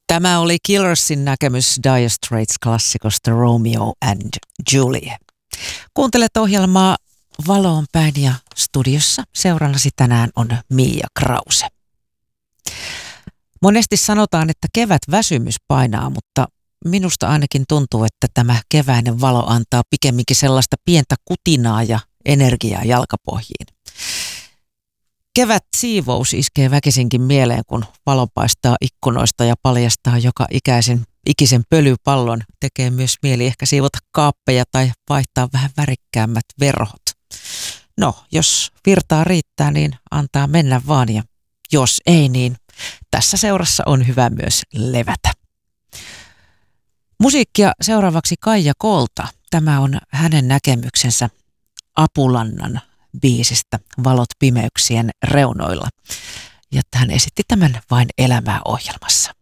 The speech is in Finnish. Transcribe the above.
Tämä oli Killersin näkemys Dire Straits-klassikosta Romeo and Juliet. Kuuntelet ohjelmaa Valoon päin ja studiossa seurannasi tänään on Mia Krause. Monesti sanotaan, että kevätväsymys painaa, mutta minusta ainakin tuntuu, että tämä keväinen valo antaa pikemminkin sellaista pientä kutinaa ja energiaa jalkapohjiin. Kevät siivous iskee väkisinkin mieleen, kun valo paistaa ikkunoista ja paljastaa joka ikisen pölypallon. Tekee myös mieli ehkä siivota kaappeja tai vaihtaa vähän värikkäämmät verhot. No, jos virtaa riittää, niin antaa mennä vaan, ja jos ei, niin tässä seurassa on hyvä myös levätä. Musiikkia seuraavaksi Kaija Kolta. Tämä on hänen näkemyksensä Apulannan biisistä Valot pimeyksien reunoilla. Ja hän esitti tämän Vain elämää -ohjelmassa.